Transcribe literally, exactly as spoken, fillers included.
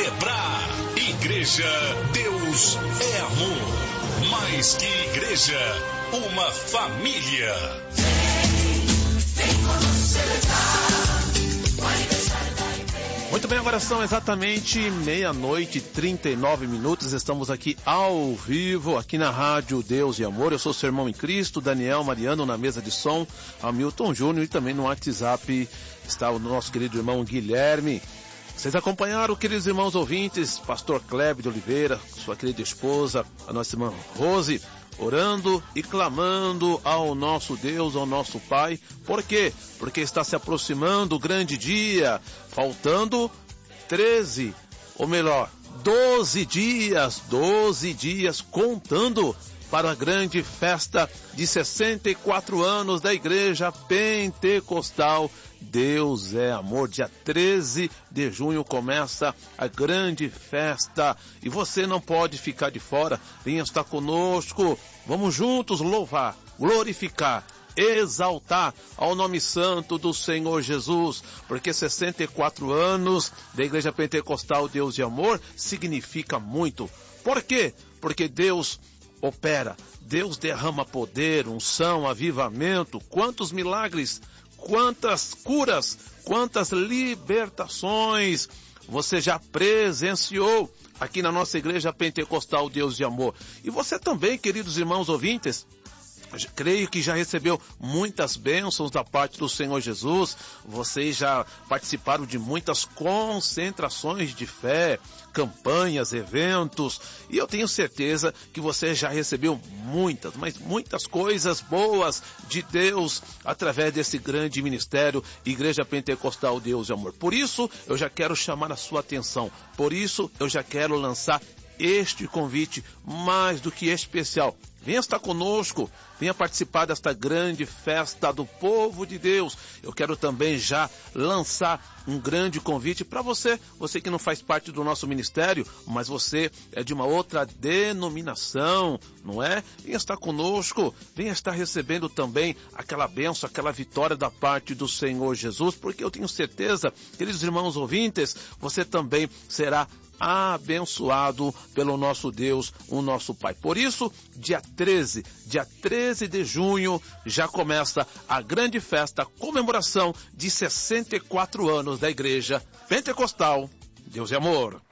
celebrar. Igreja Deus é amor. Mais que igreja, uma família. Muito bem, agora são exatamente meia-noite e trinta e nove minutos. Estamos aqui ao vivo, aqui na Rádio Deus e Amor. Eu sou seu irmão em Cristo, Daniel Mariano, na mesa de som, Hamilton Júnior, e também no WhatsApp está o nosso querido irmão Guilherme. Vocês acompanharam, queridos irmãos ouvintes, pastor Cléber de Oliveira, sua querida esposa, a nossa irmã Rose, orando e clamando ao nosso Deus, ao nosso Pai. Por quê? Porque está se aproximando o grande dia, faltando treze, ou melhor, doze dias, doze dias contando para a grande festa de sessenta e quatro anos da Igreja Pentecostal Deus é Amor. Dia treze de junho começa a grande festa e você não pode ficar de fora. Venha estar conosco, vamos juntos louvar, glorificar, exaltar ao nome santo do Senhor Jesus, porque sessenta e quatro anos da Igreja Pentecostal Deus de Amor significa muito. Por quê? Porque Deus opera, Deus derrama poder, unção, avivamento, quantos milagres, quantas curas, quantas libertações você já presenciou aqui na nossa Igreja Pentecostal Deus de Amor. E você também, queridos irmãos ouvintes, creio que já recebeu muitas bênçãos da parte do Senhor Jesus. Vocês já participaram de muitas concentrações de fé, campanhas, eventos, e eu tenho certeza que você já recebeu muitas, mas muitas coisas boas de Deus através desse grande ministério Igreja Pentecostal Deus de Amor. Por isso eu já quero chamar a sua atenção, por isso eu já quero lançar este convite mais do que especial. Venha estar conosco, venha participar desta grande festa do povo de Deus. Eu quero também já lançar um grande convite para você, você que não faz parte do nosso ministério, mas você é de uma outra denominação, não é? Venha estar conosco, venha estar recebendo também aquela bênção, aquela vitória da parte do Senhor Jesus, porque eu tenho certeza, queridos irmãos ouvintes, você também será abençoado pelo nosso Deus, o nosso Pai. Por isso, dia treze, dia treze de junho, já começa a grande festa, a comemoração de sessenta e quatro anos da Igreja Pentecostal Deus é Amor.